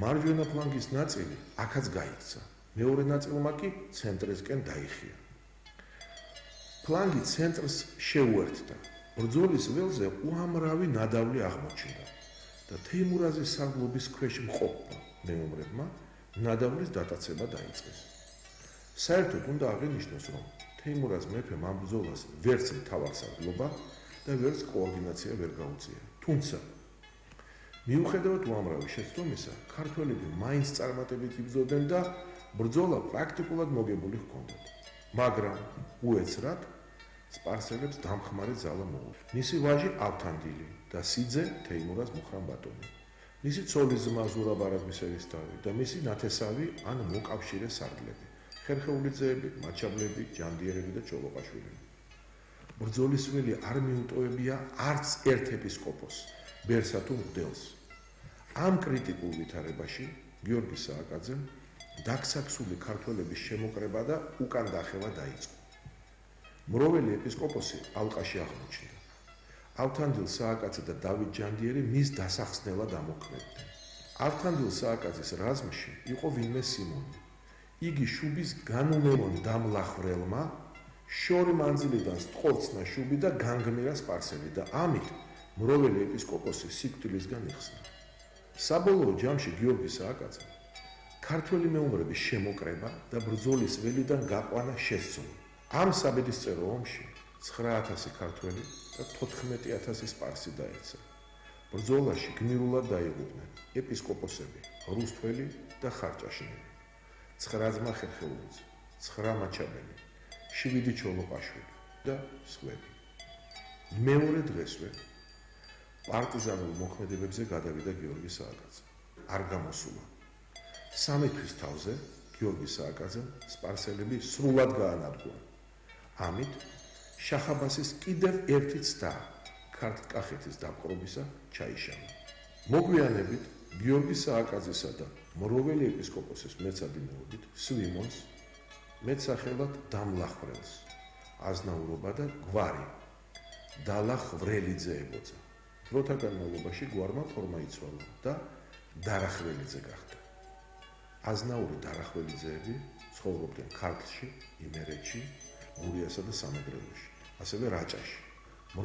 მარჯვენა ფლანგის ნაწილი აქაც გაიქცა. მეორე ნაწილმა კი ცენტრისკენ დაიხია. ფლანგი ცენტრს შეუერთდა. ბრძოლის ველზე უამრავი ნადავლი აღმოჩნდა და თეიმურაზის სარდლობის ქვეშ მყოფმა მეომრებმა ნადავლის დატაცება დაიწყეს. საერთოდ უნდა აღინიშნოს, რომ თეიმურაზ მეფემ ამ ბრძოლას ვერც მთავარსარდლობა და ვერც კოორდინაცია ვერ გაუწია. თუმცა მიუხედავად უამრავი შეცდომისა, ქართველები მაინც წარმატებით იბრძოდნენ და ბრძოლა პრაქტიკულად მოგებული ჰქონდათ. მაგრამ უეცრად სპარსელებს დამხმარე ძალა მოუწია. მისი ვაჟი ავთანდილი და სიძე თეიმურაზ მუხრან ბატონი. მისი ცოლის ძმა ზურაბ არაბისერისთავი და მისი ნათესავი ან მოკავშირე სარდლები, ხერხეული ძეები, მაჩაბლები, ჯანდიერები და ჩოლოყაშვილები. ბრძოლის ველი არ მიუტოვებია არც ერთ ეპისკოპოსს, ბერსა თუ მღვდელს. ამ კრიტიკულ ვითარებაში გიორგი სააკაძემ დაქსაქსული ქართველების შემოკრება და უკან დახევა დაიწყო. მროველი ეპისკოპოსი ალყაში აღმოჩნდა. ავთანდილ სააკაძე და დავით ჯანდიერი მის დასახსნელად ამოქმედნენ. ავთანდილ სააკაძის რაზმში იყო ვინმე სიმონი. იგი შუბის განუმემონ დამლახრელმა შორი მანძილიდან სტყორცნა შუბი და განგმირა სპარსელი და ამით მროველი ეპისკოპოსი სიკვდილისგან იხსნა. საბოლოო ჯამში გიორგი სააკაძე ქართველი მეომრების შემოკრება და ბრძოლის ველიდან გაყვანა შესწო. ამ საბედისწერო ომში 9000 ქართველი და 14000 სპარსი დაეცა. ბრძოლაში გმირულად დაიღუპნენ ეპისკოპოსები რუსთველი და ხარჭაშნელი, 9 ძმა ხერხეულიძე, 9 მაჩაბელი, 7 ჩოლოყაშვილი და სხვები. მეორე დღესვე პარტიზანულ მოქმედებებზე გადავიდა გიორგი სააკაძე. არ გამოსულა. 3 თვის თავზე გიორგი სააკაძემ სპარსელები სრულად გაანადგურა. ამით შახაბასის კიდევ ერთი ცდა ქართლ-კახეთის დაპყრობისა ჩაიშალა. მოგვიანებით გიორგი სააკაძესა და მროველი ეპისკოპოსის მეცადინეობით სვიმონს მეტსახელად დამლახრელს აზნაურობა და გვარი დალახვრელიძე ებოცა. დროთა განმავლობაში გვარმა ფორმა იცვალა და დარახველიძე გახდა. აზნაური დარახველიძეები ცხოვრობდნენ ქართლში, იმერეთში, გურიასა და სამეგრელოში, ასევე რაჭაში.